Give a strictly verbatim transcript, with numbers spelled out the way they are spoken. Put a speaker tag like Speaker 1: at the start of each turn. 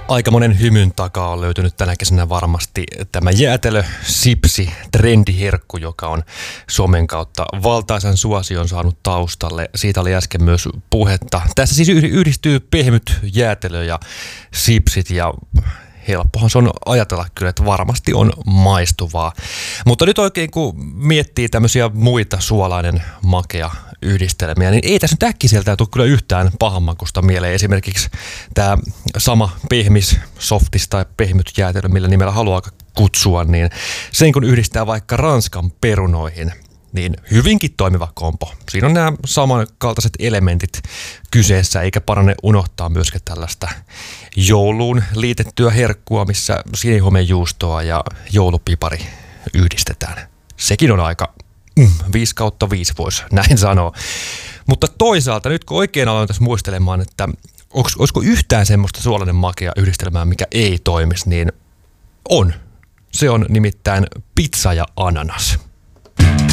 Speaker 1: Aika monen hymyn takaa on löytynyt tänä kesänä varmasti tämä jäätelö, sipsi, trendiherkku, joka on somen kautta valtaisan suosion saanut taustalle. Siitä oli äsken myös puhetta. Tässä siis yhdistyy pehmyt jäätelö ja sipsit ja helppohan se on ajatella kyllä, että varmasti on maistuvaa. Mutta nyt oikein kun miettii tämmöisiä muita suolainen makea yhdistelmiä, niin ei tässä nyt äkkiseltään tule kyllä yhtään pahanmakusta mieleen. Esimerkiksi tämä sama pehmis, softis tai pehmyt jäätelö, millä nimellä haluaa kutsua, niin sen kun yhdistää vaikka Ranskan perunoihin, niin hyvinkin toimiva kompo. Siinä on nämä samankaltaiset elementit kyseessä, eikä parane unohtaa myöskään tällaista jouluun liitettyä herkkua, missä sinihomejuustoa ja joulupipari yhdistetään. Sekin on aika mm, viisi kautta viisi voisi näin sanoa. Mutta toisaalta nyt kun oikein aloin tässä muistelemaan, että onks, olisiko yhtään semmoista suolainen makea yhdistelmää, mikä ei toimisi, niin on. Se on nimittäin pizza ja ananas.